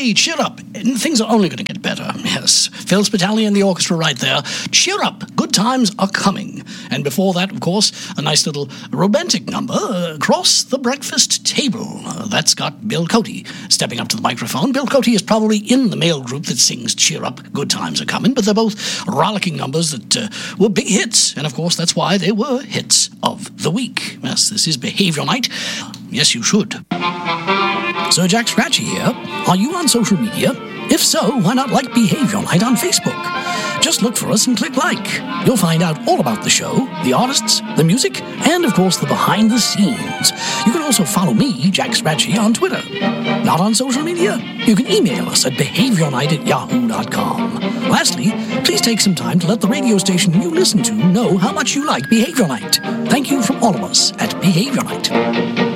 everybody, cheer up. Things are only going to get better. Yes, Phil Spitali and the orchestra right there. Cheer up. Good times are coming. And before that, of course, a nice little romantic number, Across the Breakfast Table. That's got Bill Cody stepping up to the microphone. Bill Cody is probably in the male group that sings Cheer Up, Good Times Are Coming, but they're both rollicking numbers that were big hits. And of course, that's why they were hits of the week. Yes, this is Behavior Night. Yes, you should. Sir Jack Scratchy here. Are you on social media? If so, why not like Behavior Night on Facebook? Just look for us and click like. You'll find out all about the show, the artists, the music, and of course the behind the scenes. You can also follow me, Jack Scratchy, on Twitter. Not on social media? You can email us at behaviornight@yahoo.com. Lastly, please take some time to let the radio station you listen to know how much you like Behavior Night. Thank you from all of us at Behavior Night.